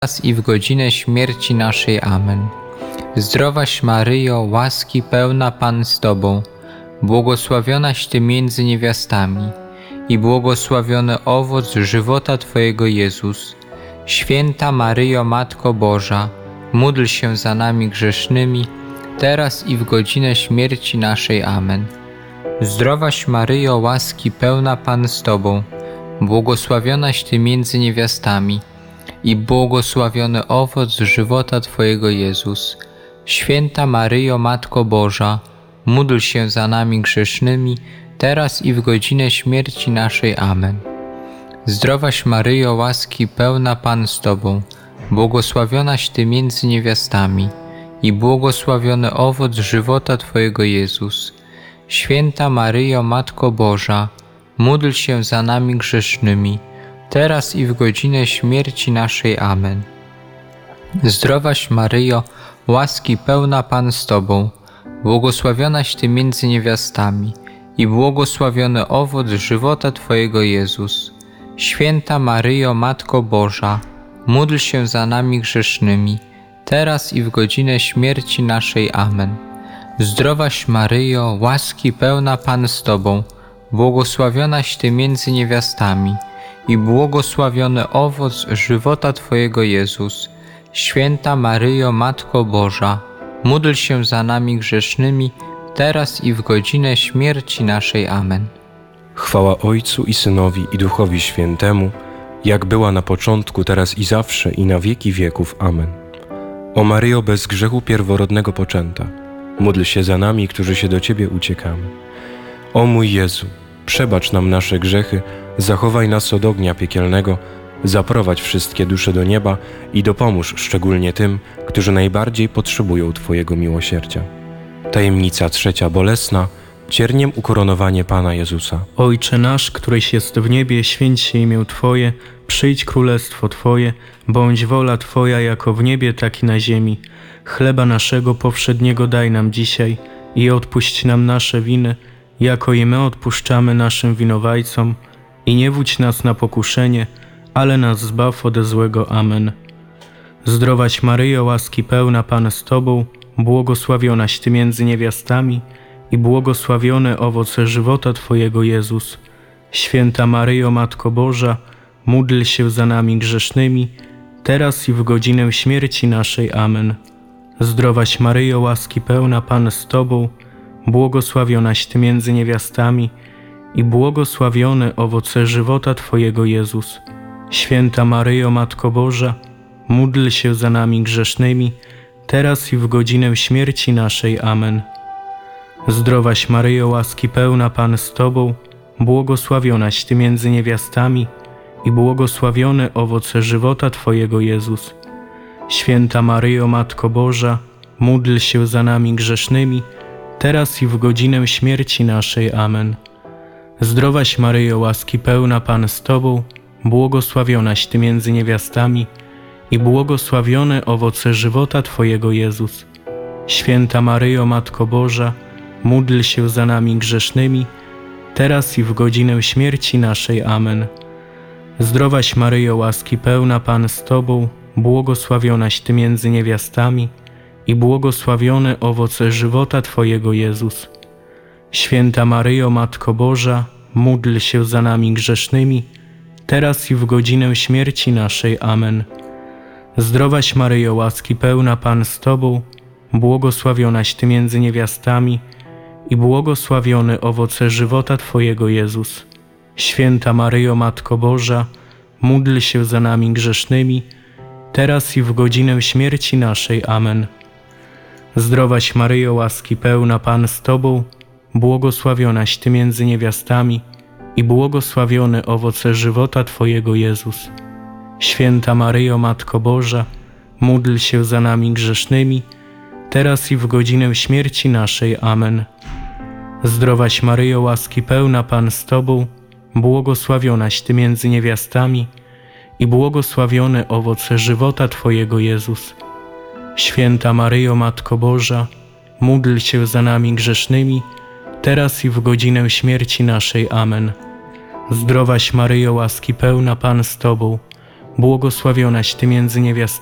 teraz i w godzinę śmierci naszej. Amen. Zdrowaś Maryjo, łaski pełna Pan z Tobą, błogosławionaś Ty między niewiastami i błogosławiony owoc żywota Twojego Jezus. Święta Maryjo, Matko Boża, módl się za nami grzesznymi, teraz i w godzinę śmierci naszej. Amen. Zdrowaś Maryjo, łaski pełna Pan z Tobą, błogosławionaś Ty między niewiastami i błogosławiony owoc żywota Twojego Jezus. Święta Maryjo, Matko Boża, módl się za nami grzesznymi, teraz i w godzinę śmierci naszej. Amen. Zdrowaś Maryjo, łaski pełna Pan z Tobą, błogosławionaś Ty między niewiastami i błogosławiony owoc żywota Twojego Jezus. Święta Maryjo, Matko Boża, módl się za nami grzesznymi, teraz i w godzinę śmierci naszej. Amen. Zdrowaś Maryjo, łaski pełna Pan z Tobą, błogosławionaś Ty między niewiastami i błogosławiony owoc żywota Twojego Jezus. Święta Maryjo, Matko Boża, módl się za nami grzesznymi, teraz i w godzinę śmierci naszej. Amen. Zdrowaś Maryjo, łaski pełna Pan z Tobą, błogosławionaś Ty między niewiastami i błogosławiony owoc żywota Twojego Jezus. Święta Maryjo, Matko Boża, módl się za nami grzesznymi, teraz i w godzinę śmierci naszej. Amen. Chwała Ojcu i Synowi i Duchowi Świętemu, jak była na początku, teraz i zawsze, i na wieki wieków. Amen. O Maryjo, bez grzechu pierworodnego poczęta, módl się za nami, którzy się do Ciebie uciekamy. O mój Jezu, przebacz nam nasze grzechy, zachowaj nas od ognia piekielnego, zaprowadź wszystkie dusze do nieba i dopomóż szczególnie tym, którzy najbardziej potrzebują Twojego miłosierdzia. Tajemnica trzecia bolesna, cierniem ukoronowanie Pana Jezusa. Ojcze nasz, któryś jest w niebie, święć się imię Twoje, przyjdź królestwo Twoje, bądź wola Twoja jako w niebie, tak i na ziemi. Chleba naszego powszedniego daj nam dzisiaj i odpuść nam nasze winy, jako i my odpuszczamy naszym winowajcom. I nie wódź nas na pokuszenie, ale nas zbaw ode złego. Amen. Zdrowaś Maryjo, łaski pełna Pan z Tobą, błogosławionaś Ty między niewiastami i błogosławiony owoc żywota Twojego Jezus. Święta Maryjo, Matko Boża, módl się za nami grzesznymi, teraz i w godzinę śmierci naszej. Amen. Zdrowaś Maryjo, łaski pełna Pan z Tobą, błogosławionaś Ty między niewiastami i błogosławiony owoc żywota Twojego Jezus. Święta Maryjo, Matko Boża, módl się za nami grzesznymi, teraz i w godzinę śmierci naszej. Amen. Zdrowaś Maryjo, łaski pełna Pan z Tobą, błogosławionaś Ty między niewiastami i błogosławiony owoc żywota Twojego Jezus. Święta Maryjo, Matko Boża, módl się za nami grzesznymi, teraz i w godzinę śmierci naszej. Amen. Zdrowaś Maryjo, łaski pełna Pan z Tobą, błogosławionaś Ty między niewiastami i błogosławiony owoc żywota Twojego Jezus. Święta Maryjo, Matko Boża, módl się za nami grzesznymi, teraz i w godzinę śmierci naszej. Amen. Zdrowaś Maryjo, łaski pełna Pan z Tobą, błogosławionaś Ty między niewiastami i błogosławiony owoc żywota Twojego Jezus. Święta Maryjo, Matko Boża, módl się za nami grzesznymi, teraz i w godzinę śmierci naszej. Amen. Zdrowaś Maryjo, łaski pełna Pan z Tobą, błogosławionaś Ty między niewiastami i błogosławiony owoc żywota Twojego Jezus. Święta Maryjo, Matko Boża, módl się za nami grzesznymi, teraz i w godzinę śmierci naszej. Amen. Zdrowaś Maryjo, łaski pełna Pan z Tobą, błogosławionaś Ty między niewiastami i błogosławiony owoc żywota Twojego Jezus. Święta Maryjo, Matko Boża, módl się za nami grzesznymi, teraz i w godzinę śmierci naszej. Amen. Zdrowaś Maryjo, łaski pełna Pan z Tobą, błogosławionaś Ty między niewiastami i błogosławiony owoc żywota Twojego Jezus. Święta Maryjo, Matko Boża, módl się za nami grzesznymi, teraz i w godzinę śmierci naszej. Amen. Zdrowaś Maryjo, łaski pełna Pan z Tobą, błogosławionaś Ty między niewiastami